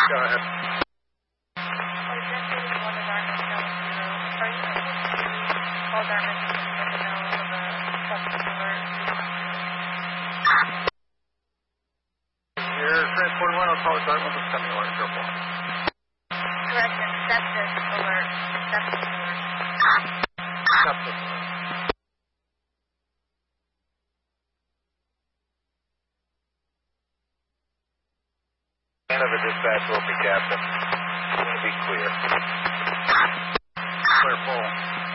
Go ahead. Your transport 1 will call the Dartmouth with sending alert, careful. Correction, sepsis alert. Sepsis alert. Sepsis alert. Hanover dispatch will be captain. It's going to be clear. Clear full.